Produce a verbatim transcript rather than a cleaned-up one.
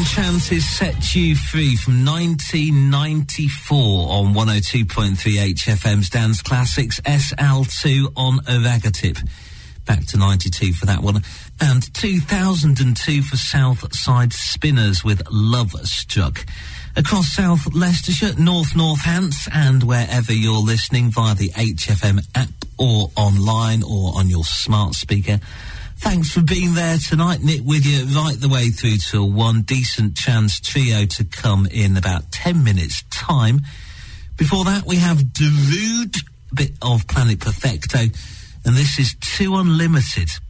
Chances Set You Free from nineteen ninety-four on one oh two point three H F M's Dance Classics, S L two on Aragatip. Back to ninety-two for that one. And two thousand two for Southside Spinners with Love Struck. Across South Leicestershire, North Northants, and wherever you're listening via the H F M app or online or on your smart speaker. Thanks for being there tonight. Nick with you right the way through till one. Decent Chance Trio to come in about ten minutes' time. Before that, we have Darude, bit of Planet Perfecto, and this is Too Unlimited.